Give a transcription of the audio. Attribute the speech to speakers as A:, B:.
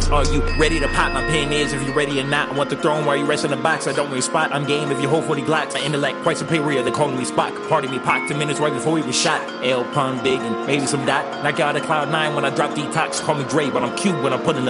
A: box. Are you ready to pop? My pen is if you're ready or not. I want the throne while you rest in the box. I don't really spot. I'm game if you hold 40 glocks. My intellect, quite superior. They're calling me Spock. Pardon me, Pac. 10 minutes right before he was shot. L, Pun, Big, and maybe some dot. Knock you out of cloud 9 when I drop detox. Call me Dre, but I'm cute when I'm putting the